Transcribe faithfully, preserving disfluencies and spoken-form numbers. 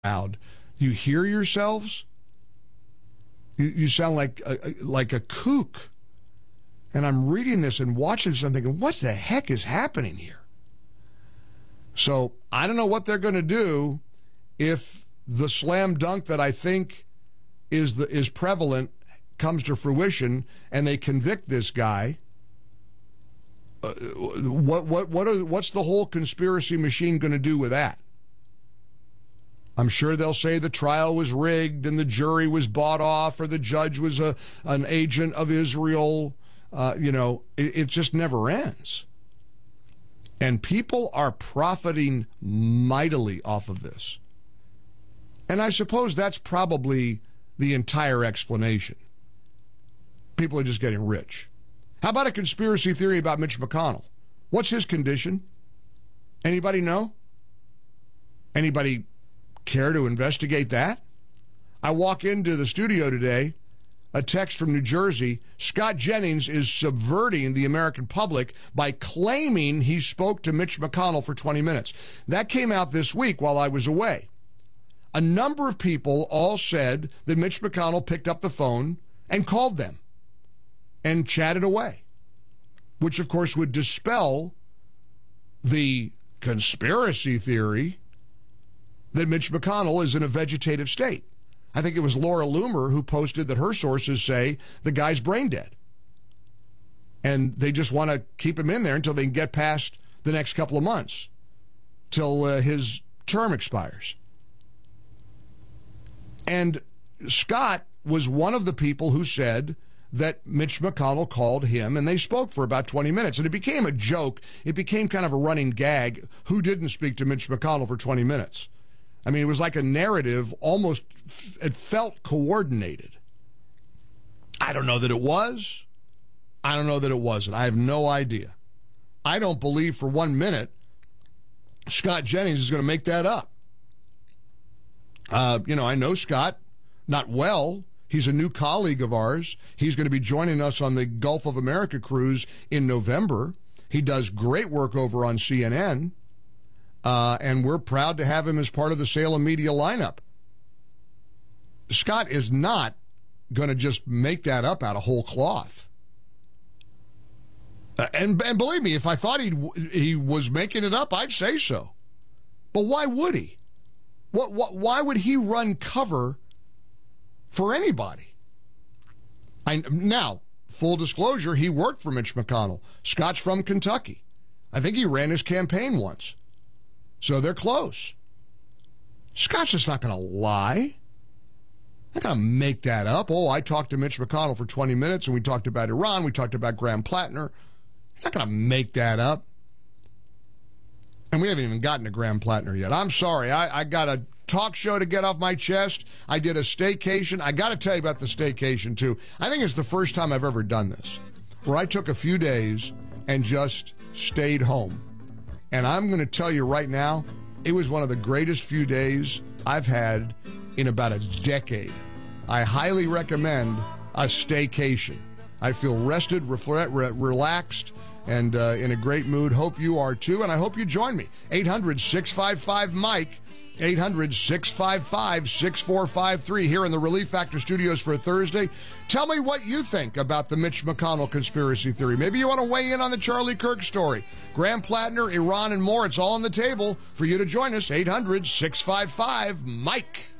loud. You hear yourselves? You, you sound like a, like a kook. And I'm reading this and watching this and thinking, what the heck is happening here? So I don't know what they're going to do if the slam dunk that I think is the is prevalent comes to fruition and they convict this guy. Uh, what what what are, what's the whole conspiracy machine going to do with that? I'm sure they'll say the trial was rigged and the jury was bought off or the judge was a an agent of Israel. Uh, you know, it, it just never ends. And people are profiting mightily off of this. And I suppose that's probably the entire explanation. People are just getting rich. How about a conspiracy theory about Mitch McConnell? What's his condition? Anybody know? Anybody care to investigate that? I walk into the studio today, a text from New Jersey. Scott Jennings is subverting the American public by claiming he spoke to Mitch McConnell for twenty minutes. That came out this week while I was away. A number of people all said that Mitch McConnell picked up the phone and called them and chatted away, which of course would dispel the conspiracy theory that Mitch McConnell is in a vegetative state. I think it was Laura Loomer who posted that her sources say the guy's brain dead. And they just want to keep him in there until they can get past the next couple of months, till uh, his term expires. And Scott was one of the people who said that Mitch McConnell called him, and they spoke for about twenty minutes. And it became a joke. It became kind of a running gag. Who didn't speak to Mitch McConnell for twenty minutes? I mean, it was like a narrative, almost, it felt coordinated. I don't know that it was. I don't know that it wasn't. I have no idea. I don't believe for one minute Scott Jennings is going to make that up. Uh, you know, I know Scott not well. He's a new colleague of ours. He's going to be joining us on the Gulf of America cruise in November. He does great work over on C N N. Uh, and we're proud to have him as part of the Salem media lineup. Scott is not going to just make that up out of whole cloth. Uh, and, and believe me, if I thought he he was making it up, I'd say so. But why would he? What, what, why would he run cover for anybody? I, now, full disclosure, he worked for Mitch McConnell. Scott's from Kentucky. I think he ran his campaign once. So they're close. Scott's just not going to lie. Not going to make that up. Oh, I talked to Mitch McConnell for twenty minutes, and we talked about Iran. We talked about Graham Plattner. He's not going to make that up. And we haven't even gotten to Graham Plattner yet. I'm sorry. I, I got a talk show to get off my chest. I did a staycation. I got to tell you about the staycation, too. I think it's the first time I've ever done this, where I took a few days and just stayed home. And I'm going to tell you right now, it was one of the greatest few days I've had in about a decade. I highly recommend a staycation. I feel rested, refle- re- relaxed, and uh, in a great mood. Hope you are too, and I hope you join me. eight hundred, six five five, Mike. eight hundred, six five five, six four five three here in the Relief Factor studios for Thursday. Tell me what you think about the Mitch McConnell conspiracy theory. Maybe you want to weigh in on the Charlie Kirk story. Graham Plattner, Iran, and more. It's all on the table for you to join us. eight hundred, six five five, Mike.